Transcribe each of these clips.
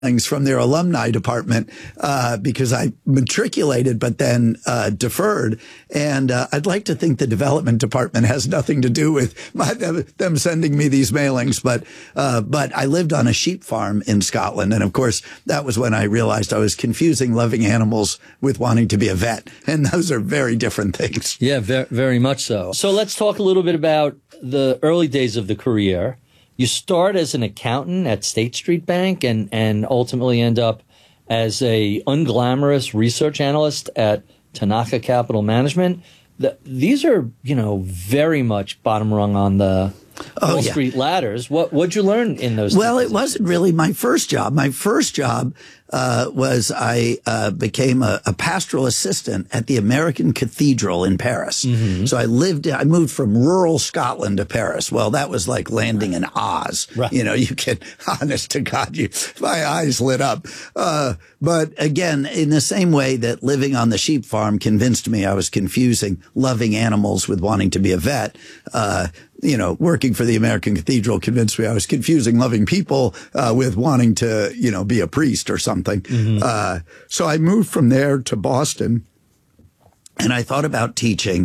from their alumni department because I matriculated but then deferred. And I'd like to think the development department has nothing to do with them sending me these mailings. But I lived on a sheep farm in Scotland. And of course, that was when I realized I was confusing loving animals with wanting to be a vet. And those are very different things. Yeah, very much so. So let's talk a little bit about the early days of the career. You start as an accountant at State Street Bank and ultimately end up as a unglamorous research analyst at Tanaka Capital Management. These are, very much bottom rung on the Wall Street ladders. What'd you learn in those? Well, it wasn't really my first job. My first job was I became a pastoral assistant at the American Cathedral in Paris. Mm-hmm. So I moved from rural Scotland to Paris. Well, that was like landing in Oz. Right. You can, honest to God, my eyes lit up. But again, in the same way that living on the sheep farm convinced me I was confusing loving animals with wanting to be a vet, working for the American Cathedral convinced me I was confusing loving people with wanting to, be a priest or something. Mm-hmm. So I moved from there to Boston, and I thought about teaching.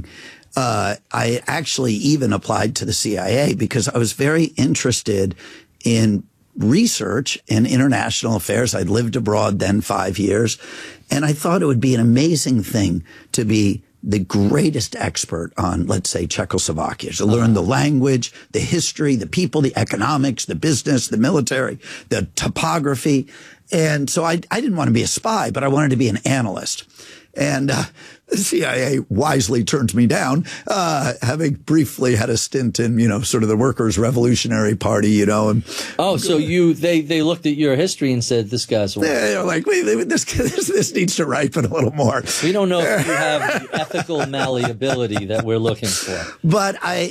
I actually even applied to the CIA because I was very interested in research and international affairs. I'd lived abroad then 5 years, and I thought it would be an amazing thing to be the greatest expert on, let's say, Czechoslovakia, to learn the language, the history, the people, the economics, the business, the military, the topography. And so I didn't want to be a spy, but I wanted to be an analyst. And the CIA wisely turned me down, having briefly had a stint in, sort of the Workers' Revolutionary Party, And so they looked at your history and said, "This guy's they're like, wait, this needs to ripen a little more." We don't know if you have the ethical malleability that we're looking for. But I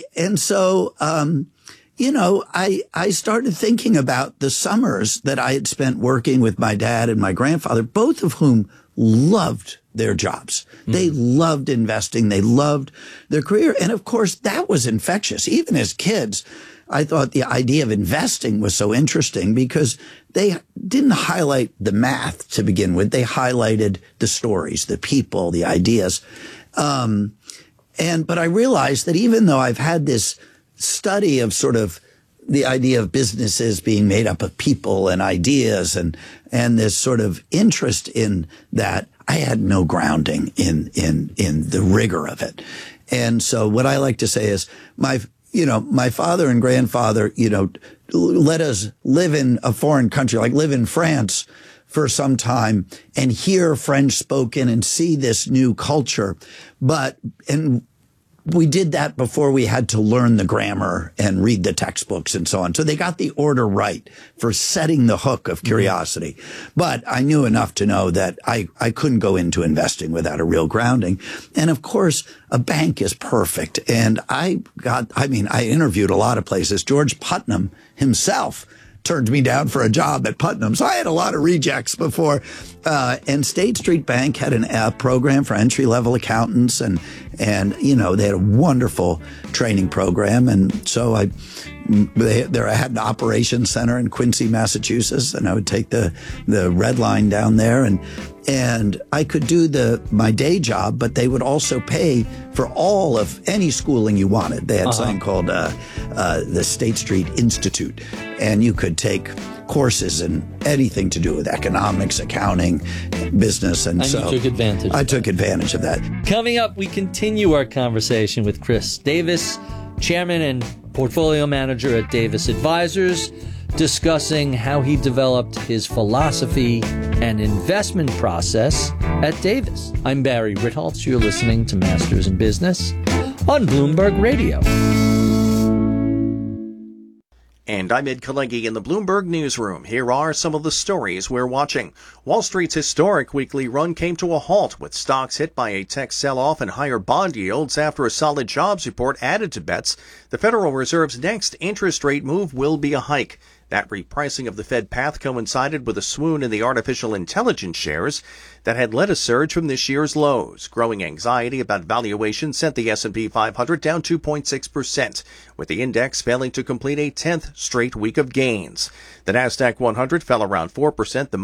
started thinking about the summers that I had spent working with my dad and my grandfather, both of whom loved their jobs. They loved investing. They loved their career. And of course, that was infectious. Even as kids, I thought the idea of investing was so interesting because they didn't highlight the math to begin with. They highlighted the stories, the people, the ideas. But I realized that even though I've had this study of sort of the idea of businesses being made up of people and ideas and this sort of interest in that, I had no grounding in the rigor of it. And so what I like to say is my father and grandfather, let us live in a foreign country, like live in France for some time and hear French spoken and see this new culture. And we did that before we had to learn the grammar and read the textbooks and so on. So they got the order right for setting the hook of curiosity. But I knew enough to know that I couldn't go into investing without a real grounding. And of course, a bank is perfect. And I interviewed a lot of places. George Putnam himself turned me down for a job at Putnam. So I had a lot of rejects before. And State Street Bank had a program for entry-level accountants, and they had a wonderful training program. And so I had an operations center in Quincy, Massachusetts, and I would take the red line down there, and I could do my day job, but they would also pay for all of any schooling you wanted. They had something called the State Street Institute, and you could take courses in anything to do with economics, accounting, business, and so you took advantage. I took advantage of that. Coming up, we continue our conversation with Chris Davis, chairman and portfolio manager at Davis Advisors, discussing how he developed his philosophy and investment process at Davis. I'm Barry Ritholtz. You're listening to Masters in Business on Bloomberg Radio. And I'm Ed Kalegi in the Bloomberg Newsroom. Here are some of the stories we're watching. Wall Street's historic weekly run came to a halt, with stocks hit by a tech sell-off and higher bond yields after a solid jobs report added to bets the Federal Reserve's next interest rate move will be a hike. That repricing of the Fed path coincided with a swoon in the artificial intelligence shares that had led a surge from this year's lows. Growing anxiety about valuation sent the S&P 500 down 2.6%, with the index failing to complete a 10th straight week of gains. The Nasdaq 100 fell around 4%. The